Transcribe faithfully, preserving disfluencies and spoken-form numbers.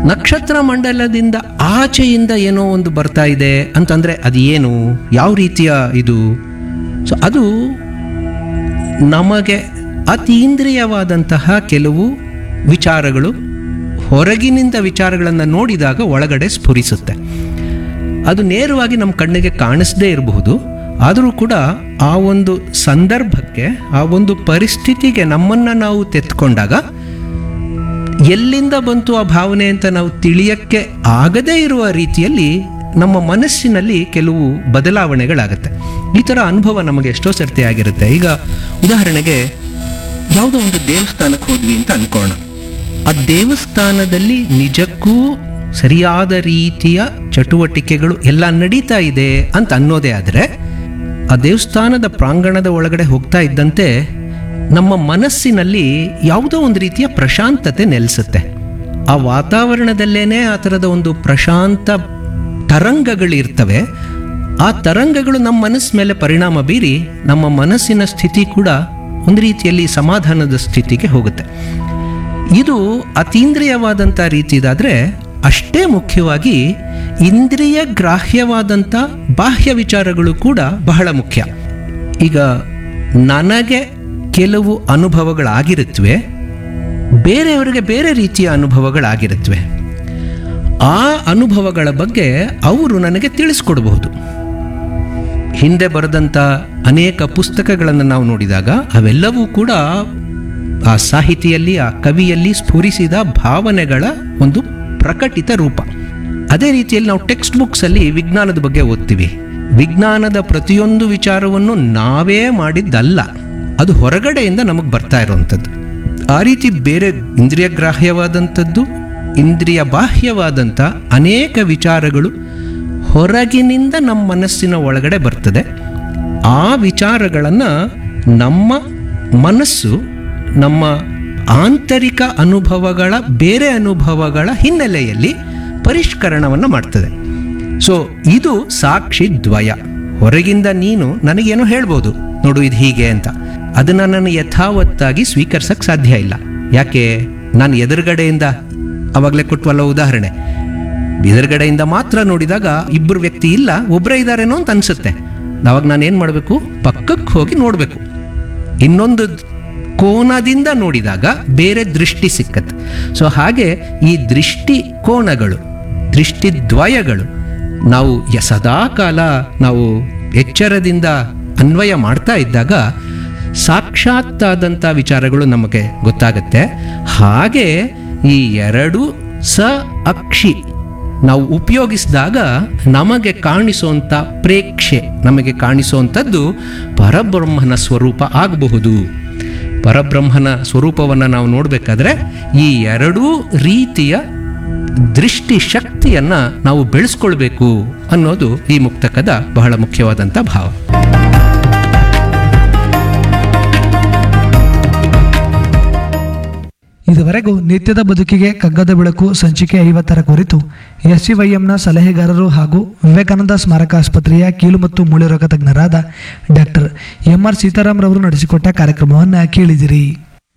ನಕ್ಷತ್ರ ಮಂಡಲದಿಂದ ಆಚೆಯಿಂದ ಏನೋ ಒಂದು ಬರ್ತಾ ಇದೆ ಅಂತಂದರೆ ಅದು ಏನು, ಯಾವ ರೀತಿಯ ಇದು? ಸೊ ಅದು ನಮಗೆ ಅತೀಂದ್ರಿಯವಾದಂತಹ ಕೆಲವು ವಿಚಾರಗಳು ಹೊರಗಿನಿಂದ ವಿಚಾರಗಳನ್ನು ನೋಡಿದಾಗ ಒಳಗಡೆ ಸ್ಫುರಿಸುತ್ತೆ. ಅದು ನೇರವಾಗಿ ನಮ್ಮ ಕಣ್ಣಿಗೆ ಕಾಣಿಸದೇ ಇರಬಹುದು, ಆದರೂ ಕೂಡ ಆ ಒಂದು ಸಂದರ್ಭಕ್ಕೆ, ಆ ಒಂದು ಪರಿಸ್ಥಿತಿಗೆ ನಮ್ಮನ್ನು ನಾವು ತೆತ್ಕೊಂಡಾಗ ಎಲ್ಲಿಂದ ಬಂತು ಆ ಭಾವನೆ ಅಂತ ನಾವು ತಿಳಿಯಕ್ಕೆ ಆಗದೇ ಇರುವ ರೀತಿಯಲ್ಲಿ ನಮ್ಮ ಮನಸ್ಸಿನಲ್ಲಿ ಕೆಲವು ಬದಲಾವಣೆಗಳಾಗುತ್ತೆ. ಈ ಥರ ಅನುಭವ ನಮಗೆ ಎಷ್ಟೋ ಸರ್ತಿ ಆಗಿರುತ್ತೆ. ಈಗ ಉದಾಹರಣೆಗೆ ಯಾವುದೋ ಒಂದು ದೇವಸ್ಥಾನಕ್ಕೆ ಹೋದ್ವಿ ಅಂತ ಅನ್ಕೋಣ. ಆ ದೇವಸ್ಥಾನದಲ್ಲಿ ನಿಜಕ್ಕೂ ಸರಿಯಾದ ರೀತಿಯ ಚಟುವಟಿಕೆಗಳು ಎಲ್ಲ ನಡೀತಾ ಇದೆ ಅಂತ ಅನ್ನೋದೇ ಆದರೆ, ಆ ದೇವಸ್ಥಾನದ ಪ್ರಾಂಗಣದ ಒಳಗಡೆ ಹೋಗ್ತಾ ಇದ್ದಂತೆ ನಮ್ಮ ಮನಸ್ಸಿನಲ್ಲಿ ಯಾವುದೋ ಒಂದು ರೀತಿಯ ಪ್ರಶಾಂತತೆ ನೆಲೆಸುತ್ತೆ. ಆ ವಾತಾವರಣದಲ್ಲೇನೆ ಆ ಥರದ ಒಂದು ಪ್ರಶಾಂತ ತರಂಗಗಳಿರ್ತವೆ. ಆ ತರಂಗಗಳು ನಮ್ಮ ಮನಸ್ಸು ಮೇಲೆ ಪರಿಣಾಮ ಬೀರಿ ನಮ್ಮ ಮನಸ್ಸಿನ ಸ್ಥಿತಿ ಕೂಡ ಒಂದು ರೀತಿಯಲ್ಲಿ ಸಮಾಧಾನದ ಸ್ಥಿತಿಗೆ ಹೋಗುತ್ತೆ. ಇದು ಅತೀಂದ್ರಿಯವಾದಂಥ ರೀತಿದಾದರೆ, ಅಷ್ಟೇ ಮುಖ್ಯವಾಗಿ ಇಂದ್ರಿಯ ಗ್ರಾಹ್ಯವಾದಂಥ ಬಾಹ್ಯ ವಿಚಾರಗಳು ಕೂಡ ಬಹಳ ಮುಖ್ಯ. ಈಗ ನನಗೆ ಕೆಲವು ಅನುಭವಗಳಾಗಿರುತ್ತವೆ, ಬೇರೆಯವರಿಗೆ ಬೇರೆ ರೀತಿಯ ಅನುಭವಗಳಾಗಿರುತ್ತವೆ. ಆ ಅನುಭವಗಳ ಬಗ್ಗೆ ಅವರು ನನಗೆ ತಿಳಿಸ್ಕೊಡ್ಬಹುದು. ಹಿಂದೆ ಬರೆದಂಥ ಅನೇಕ ಪುಸ್ತಕಗಳನ್ನು ನಾವು ನೋಡಿದಾಗ ಅವೆಲ್ಲವೂ ಕೂಡ ಆ ಸಾಹಿತಿಯಲ್ಲಿ, ಆ ಕವಿಯಲ್ಲಿ ಸ್ಫುರಿಸಿದ ಭಾವನೆಗಳ ಒಂದು ಪ್ರಕಟಿತ ರೂಪ. ಅದೇ ರೀತಿಯಲ್ಲಿ ನಾವು ಟೆಕ್ಸ್ಟ್ ಬುಕ್ಸಲ್ಲಿ ವಿಜ್ಞಾನದ ಬಗ್ಗೆ ಓದ್ತೀವಿ. ವಿಜ್ಞಾನದ ಪ್ರತಿಯೊಂದು ವಿಚಾರವನ್ನು ನಾವೇ ಮಾಡಿದ್ದಲ್ಲ, ಅದು ಹೊರಗಡೆಯಿಂದ ನಮಗೆ ಬರ್ತಾ ಇರುವಂಥದ್ದು. ಆ ರೀತಿ ಬೇರೆ ಇಂದ್ರಿಯ ಗ್ರಾಹ್ಯವಾದಂಥದ್ದು, ಇಂದ್ರಿಯ ಬಾಹ್ಯವಾದಂಥ ಅನೇಕ ವಿಚಾರಗಳು ಹೊರಗಿನಿಂದ ನಮ್ಮ ಮನಸ್ಸಿನ ಒಳಗಡೆ ಬರ್ತದೆ. ಆ ವಿಚಾರಗಳನ್ನು ನಮ್ಮ ಮನಸ್ಸು ನಮ್ಮ ಆಂತರಿಕ ಅನುಭವಗಳ, ಬೇರೆ ಅನುಭವಗಳ ಹಿನ್ನೆಲೆಯಲ್ಲಿ ಪರಿಷ್ಕರಣವನ್ನು ಮಾಡ್ತದೆ. ಸೊ ಇದು ಸಾಕ್ಷಿ ದ್ವಯ. ಹೊರಗಿಂದ ನೀನು ನನಗೇನೋ ಹೇಳ್ಬೋದು, ನೋಡು ಇದು ಹೀಗೆ ಅಂತ, ಅದನ್ನು ನಾನು ಯಥಾವತ್ತಾಗಿ ಸ್ವೀಕರಿಸಕ್ಕೆ ಸಾಧ್ಯ ಇಲ್ಲ. ಯಾಕೆ? ನಾನು ಎದುರುಗಡೆಯಿಂದ, ಅವಾಗಲೇ ಕೊಟ್ಟವಲ್ಲ ಉದಾಹರಣೆ, ಎದುರುಗಡೆಯಿಂದ ಮಾತ್ರ ನೋಡಿದಾಗ ಇಬ್ಬರು ವ್ಯಕ್ತಿ ಇಲ್ಲ, ಒಬ್ಬರೇ ಇದ್ದಾರೇನೋ ಅಂತ ಅನಿಸುತ್ತೆ. ಅವಾಗ ನಾನು ಏನು ಮಾಡಬೇಕು? ಪಕ್ಕಕ್ಕೆ ಹೋಗಿ ನೋಡಬೇಕು. ಇನ್ನೊಂದು ಕೋನದಿಂದ ನೋಡಿದಾಗ ಬೇರೆ ದೃಷ್ಟಿ ಸಿಕ್ಕತ್ತೆ. ಸೊ ಹಾಗೆ ಈ ದೃಷ್ಟಿ ಕೋನಗಳು, ದೃಷ್ಟಿದ್ವಯಗಳು ನಾವು ಸದಾ ಕಾಲ ನಾವು ಎಚ್ಚರದಿಂದ ಅನ್ವಯ ಮಾಡ್ತಾ ಇದ್ದಾಗ ಸಾಕ್ಷಾತ್ತಾದಂಥ ವಿಚಾರಗಳು ನಮಗೆ ಗೊತ್ತಾಗುತ್ತೆ. ಹಾಗೆ ಈ ಎರಡು ಸ ಅಕ್ಷಿ ನಾವು ಉಪಯೋಗಿಸಿದಾಗ ನಮಗೆ ಕಾಣಿಸುವಂಥ ಪ್ರೇಕ್ಷೆ, ನಮಗೆ ಕಾಣಿಸುವಂಥದ್ದು ಪರಬ್ರಹ್ಮನ ಸ್ವರೂಪ ಆಗಬಹುದು. ಪರಬ್ರಹ್ಮನ ಸ್ವರೂಪವನ್ನು ನಾವು ನೋಡಬೇಕಾದ್ರೆ ಈ ಎರಡೂ ರೀತಿಯ ದೃಷ್ಟಿ ಶಕ್ತಿಯನ್ನು ನಾವು ಬೆಳೆಸ್ಕೊಳ್ಬೇಕು ಅನ್ನೋದು ಈ ಮುಕ್ತಕದ ಬಹಳ ಮುಖ್ಯವಾದಂಥ ಭಾವ. ಇದುವರೆಗೂ ನಿತ್ಯದ ಬದುಕಿಗೆ ಕಗ್ಗದ ಬೆಳಕು ಸಂಚಿಕೆ ಐವತ್ತರ ಕುರಿತು ಎಸ್ ಸಿ ವೈ ಎಂನ ಸಲಹೆಗಾರರು ಹಾಗೂ ವಿವೇಕಾನಂದ ಸ್ಮಾರಕ ಆಸ್ಪತ್ರೆಯ ಕೀಲು ಮತ್ತು ಮೂಳೆ ರೋಗ ತಜ್ಞರಾದ ಡಾಕ್ಟರ್ ಎಂ ಆರ್ ಸೀತಾರಾಮ್ ರವರು ನಡೆಸಿಕೊಟ್ಟ ಕಾರ್ಯಕ್ರಮವನ್ನು ಕೇಳಿದಿರಿ.